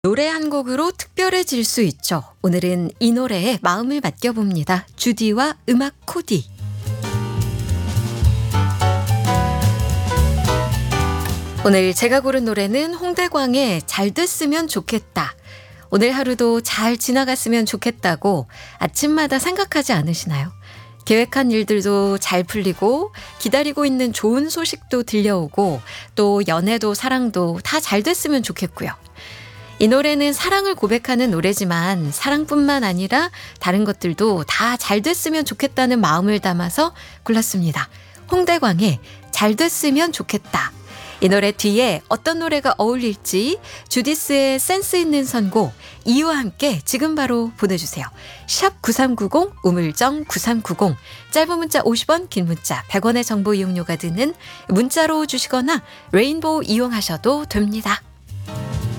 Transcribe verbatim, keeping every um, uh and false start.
노래 한 곡으로 특별해질 수 있죠. 오늘은 이 노래에 마음을 맡겨봅니다. 주디와 음악 코디. 오늘 제가 고른 노래는 홍대광의 잘 됐으면 좋겠다. 오늘 하루도 잘 지나갔으면 좋겠다고 아침마다 생각하지 않으시나요? 계획한 일들도 잘 풀리고 기다리고 있는 좋은 소식도 들려오고 또 연애도 사랑도 다 잘 됐으면 좋겠고요. 이 노래는 사랑을 고백하는 노래지만 사랑뿐만 아니라 다른 것들도 다 잘 됐으면 좋겠다는 마음을 담아서 골랐습니다. 홍대광의 잘 됐으면 좋겠다. 이 노래 뒤에 어떤 노래가 어울릴지 주디스의 센스 있는 선곡 이유와 함께 지금 바로 보내주세요. 샵 구삼구공 우물정 구삼구공 짧은 문자 오십 원 긴 문자 백 원의 정보 이용료가 드는 문자로 주시거나 레인보우 이용하셔도 됩니다.